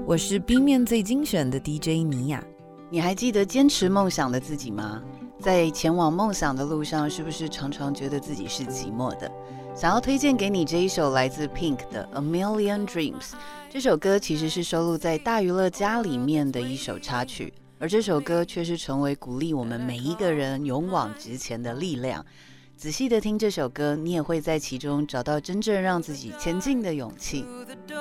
我是 B 面最精选的 DJ 尼亚。 你还记得坚持梦想的自己吗？在前往梦想的路上，是不是常常觉得自己是寂寞的？想要推荐给你这一首来自 Pink 的 A Million Dreams。 这首歌其实是收录在大娱乐家里面的一首插曲，而这首歌却是成为鼓励我们每一个人勇往直前的力量。仔细的听这首歌，你也会在其中找到真正让自己前进的勇气。